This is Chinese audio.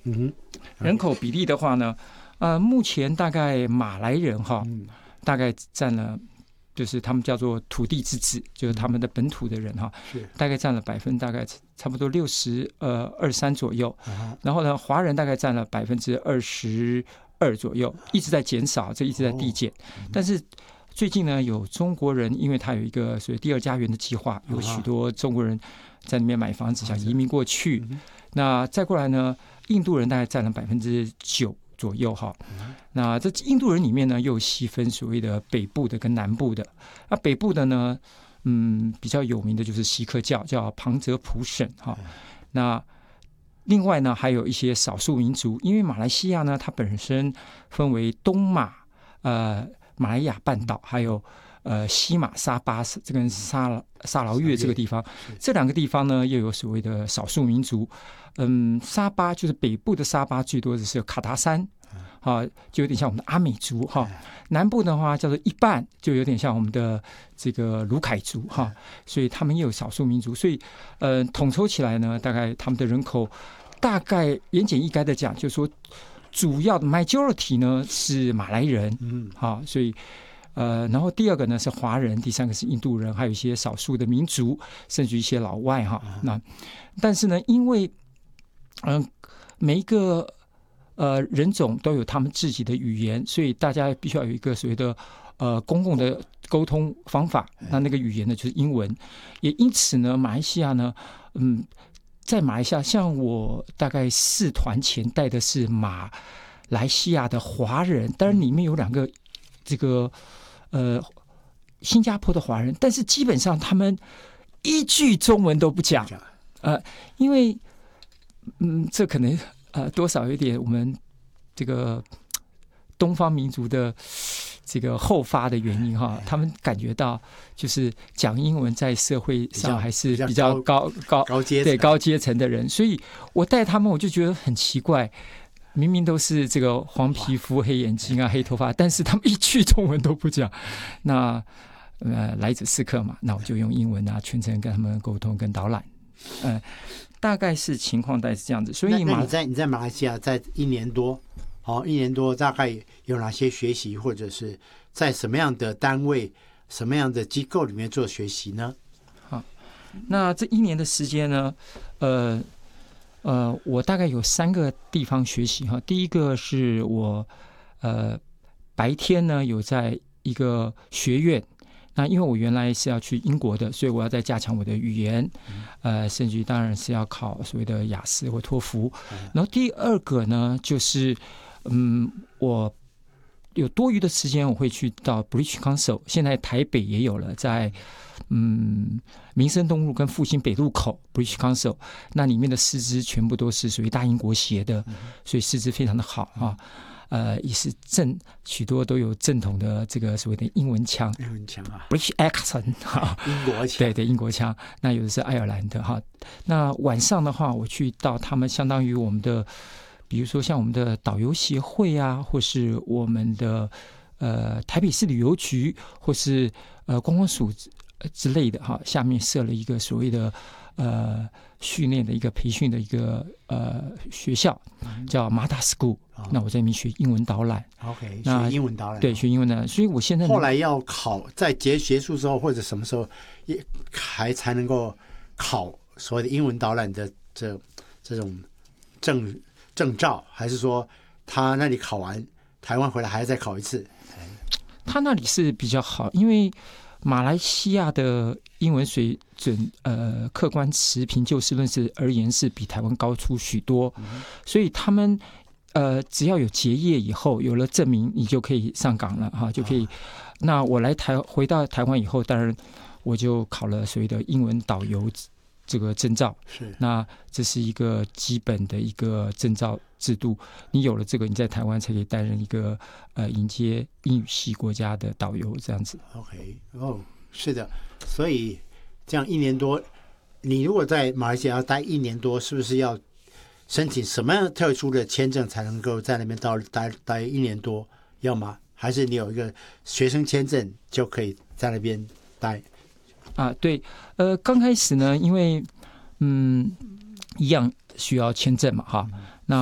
人口比例的话呢，目前大概马来人大概占了，就是他们叫做土地之子，就是他们的本土的人大概占了大概差不多23%左右，然后呢，华人大概占了22%左右，一直在减少，这一直在递减，但是最近呢，有中国人，因为他有一个所谓第二家园的计划，有许多中国人在那边买房子，想移民过去。那再过来呢，印度人大概占了9%左右那这印度人里面呢，又细分所谓的北部的跟南部的。那北部的呢，比较有名的就是锡克教，叫旁遮普省那另外呢，还有一些少数民族，因为马来西亚呢，它本身分为东马马来亚半岛，还有西马沙巴这跟沙劳越这个地方，这两个地方呢又有所谓的少数民族。沙巴就是北部的沙巴，最多的是卡达山就有点像我们的阿美族南部的话叫做一半，就有点像我们的这个卢凯族所以他们也有少数民族。所以统筹起来呢，大概他们的人口大概言简意赅的讲，就是说主要的 majority 呢是马来人所以然后第二个呢是华人，第三个是印度人，还有一些少数的民族，甚至一些老外那但是呢，因为每一个人种都有他们自己的语言，所以大家必须要有一个所谓的公共的沟通方法。那个语言呢就是英文，也因此呢，马来西亚呢，在马来西亚，像我大概4团前带的是马来西亚的华人，当然里面有2个这个新加坡的华人，但是基本上他们一句中文都不讲，因为这可能多少有点我们这个东方民族的这个后发的原因他们感觉到就是讲英文在社会上还是比较高阶层的人，所以我带他们我就觉得很奇怪，明明都是这个黄皮肤、黑眼睛黑头发，但是他们一句中文都不讲。那来者是客嘛，那我就用英文全程跟他们沟通跟导览。大概是情况大概是这样子。所以那你在马来西亚在1年多大概有哪些学习，或者是在什么样的单位、什么样的机构里面做学习呢？ 好，那这1年的时间呢，我大概有3个地方学习第一个是我白天呢有在一个学院。那因为我原来是要去英国的，所以我要再加强我的语言，甚至于当然是要考所谓的雅思或托福。然后第二个呢，就是我有多余的时间，我会去到 British Council， 现在台北也有了，在民生东路跟复兴北路口 British Council， 那里面的师资全部都是属于大英国协的，所以师资非常的好也是许多都有正统的这个所谓的英文腔British accent 英国腔， 对英国腔。那有的是爱尔兰的那晚上的话，我去到他们相当于我们的，比如说像我们的导游协会或是我们的台北市旅游局或是观光署之类的下面设了一个所谓的训练的一个培训的一个学校，叫 Mata School。那我在那边学英文导览。 OK， 学英文导览。 对，学英文导览。所以我现在后来要考，在结束之后或者什么时候也还才能够考所谓的英文导览的这种证照，还是说他那里考完台湾回来还要再考一次？ 他那里是比较好，因为马来西亚的英文水准客观持平就事论事而言是比台湾高出许多，所以他们只要有结业以后有了证明，你就可以上岗了就可以。那我回到台湾以后，当然我就考了所谓的英文导游这个证照，那这是一个基本的一个证照制度，你有了这个，你在台湾才可以担任一个迎接英语系国家的导游这样子。 OK， 是的，所以这样1年多，你如果在马来西亚要待1年多，是不是要申请什么样特殊的签证才能够在那边待1年多？要吗？还是你有一个学生签证就可以在那边待？ 对，刚开始呢，因为一样需要签证嘛那